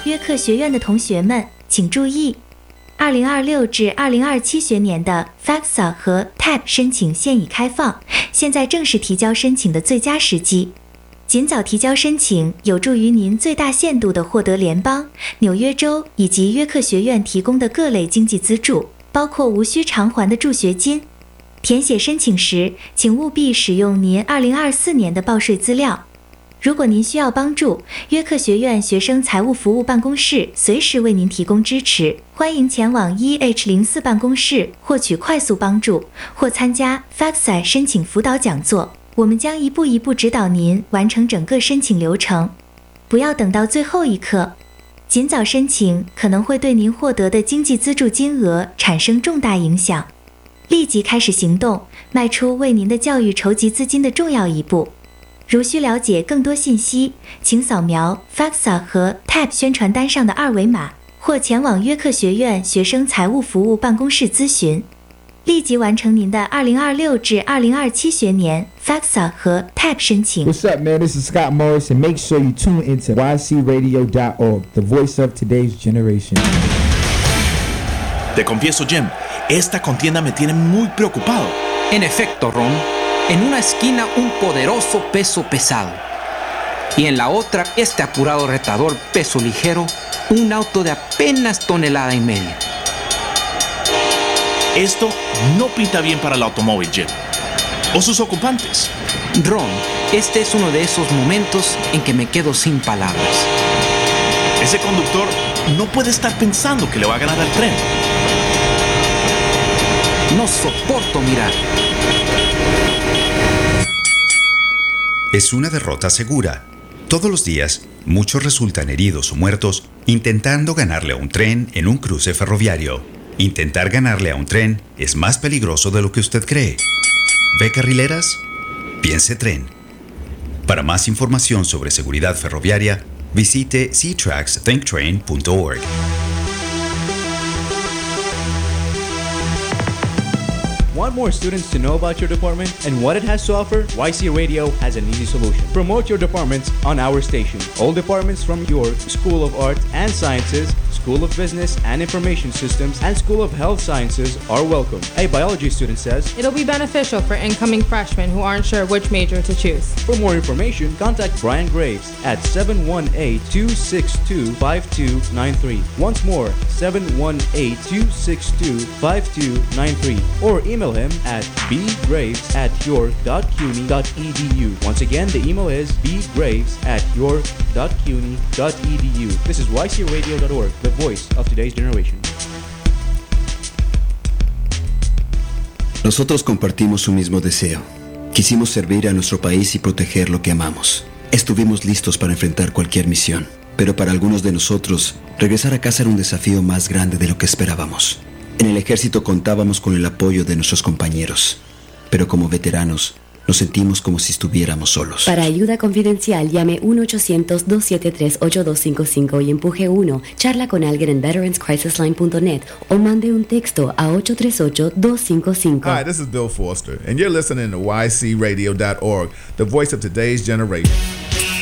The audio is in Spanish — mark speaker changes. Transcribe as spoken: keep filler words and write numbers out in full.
Speaker 1: 约克学院的同学们，请注意二零二六至二零二七学年的 FAFSA 和 T A B 申请现已开放，现在正是提交申请的最佳时机。尽早提交申请，有助于您最大限度地获得联邦、纽约州以及约克学院提供的各类经济资助，包括无需偿还的助学金。填写申请时，请务必使用您二零二四年的报税资料。如果您需要帮助，约克学院学生财务服务办公室随时为您提供支持，欢迎前往 E H 零四 办公室获取快速帮助，或参加 FAFSA 申请辅导讲座。我们将一步一步指导您完成整个申请流程。不要等到最后一刻，尽早申请可能会对您获得的经济资助金额产生重大影响。立即开始行动，迈出为您的教育筹集资金的重要一步。如需了解更多信息，请扫描 FAFSA 和 T A B 宣传单上的二维码，或前往约克学院学生财务服务办公室咨询。立即完成您的二零二六至二零二七学年 FAFSA 和 T A B 申请。
Speaker 2: What's up, man? This is Scott Morris, and make sure you tune into Y C radio dot org, the voice of today's generation.
Speaker 3: Te confieso, Jim, esta contienda me tiene muy preocupado.
Speaker 4: En efecto, Ron, en una esquina un poderoso peso pesado y en la otra este apurado retador peso ligero, un auto de apenas tonelada y media.
Speaker 3: Esto no pinta bien para el automóvil, Jim. O sus ocupantes.
Speaker 4: Ron, este es uno de esos momentos en que me quedo sin palabras.
Speaker 3: Ese conductor no puede estar pensando que le va a ganar al tren.
Speaker 4: No soporto mirar.
Speaker 5: Es una derrota segura. Todos los días, muchos resultan heridos o muertos intentando ganarle a un tren en un cruce ferroviario. Intentar ganarle a un tren es más peligroso de lo que usted cree. ¿Ve carrileras? Piense tren. Para más información sobre seguridad ferroviaria, visite c trax think train punto org.
Speaker 6: Want more students to know about your department and what it has to offer? Y C Radio has an easy solution. Promote your departments on our station. All departments from York School of Arts and Sciences, School of Business and Information Systems, and School of Health Sciences are welcome. A biology student says,
Speaker 7: it'll be beneficial for incoming freshmen who aren't sure which major to choose.
Speaker 6: For more information, contact Brian Graves at seven one eight, two six two, five two nine three. Once more, seven one eight, two six two, five two nine three. Or email him at bgraves at york dot cuny dot e d u. Once again, the email is bgraves at york dot cuny dot e d u. This is Y C radio dot org, the voice of today's generation.
Speaker 8: Nosotros compartimos un mismo deseo. Quisimos servir a nuestro país y proteger lo que amamos. Estuvimos listos para enfrentar cualquier misión, pero para algunos de nosotros, regresar a casa era un desafío más grande de lo que esperábamos. En el ejército contábamos con el apoyo de nuestros compañeros, pero como veteranos, nos sentimos como si estuviéramos solos.
Speaker 9: Para ayuda confidencial, llame uno ochocientos, dos siete tres, ocho dos cinco cinco y empuje uno. Charla con alguien en veterans crisis line punto net o mande un texto a ocho tres ocho, dos cinco cinco.
Speaker 10: Hi, this is Bill Foster, and you're listening to Y C radio dot org, the voice of today's generation.